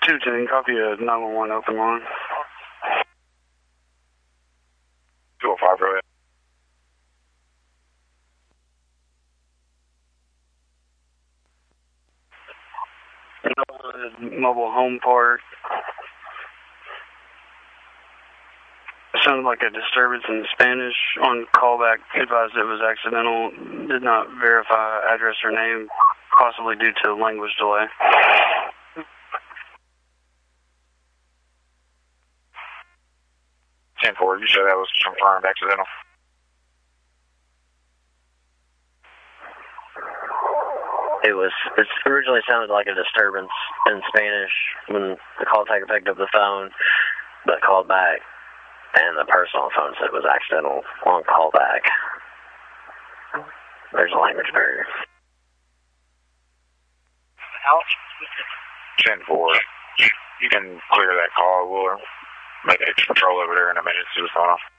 210, copy a 911 open line. 205, go ahead. Mobile home park. It sounded like a disturbance in Spanish. On callback, advised it was accidental. Did not verify address or name, possibly due to language delay. Forward, you said that was confirmed accidental? It originally sounded like a disturbance in Spanish when the call taker picked up the phone, but called back, and the person on the phone said it was accidental on callback. There's a language barrier. Out. 10-4. You can clear that call. We'll make extra patrol over there in a minute, see what's going on.